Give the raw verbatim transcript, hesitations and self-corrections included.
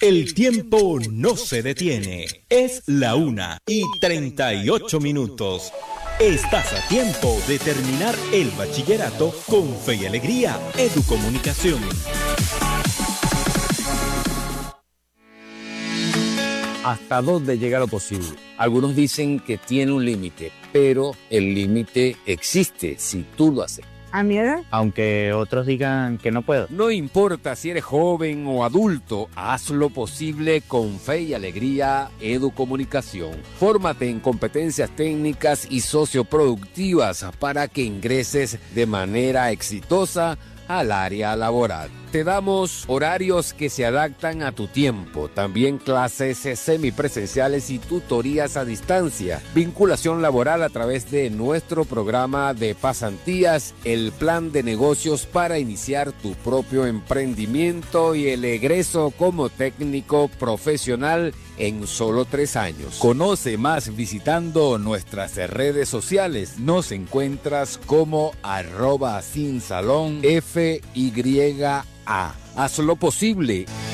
El tiempo no se detiene. Es la una y treinta y ocho minutos. Estás a tiempo de terminar el bachillerato con Fe y Alegría Educomunicación. ¿Hasta dónde llega lo posible? Algunos dicen que tiene un límite, pero el límite existe si tú lo haces. ¿A mi edad? Aunque otros digan que no puedo. No importa si eres joven o adulto, haz lo posible con Fe y Alegría Educomunicación. Fórmate en competencias técnicas y socioproductivas para que ingreses de manera exitosa al área laboral. Te damos horarios que se adaptan a tu tiempo, también clases semipresenciales y tutorías a distancia, vinculación laboral a través de nuestro programa de pasantías, el plan de negocios para iniciar tu propio emprendimiento y el egreso como técnico profesional en solo tres años. Conoce más visitando nuestras redes sociales. Nos encuentras como arroba sin salón F Y A. Haz lo posible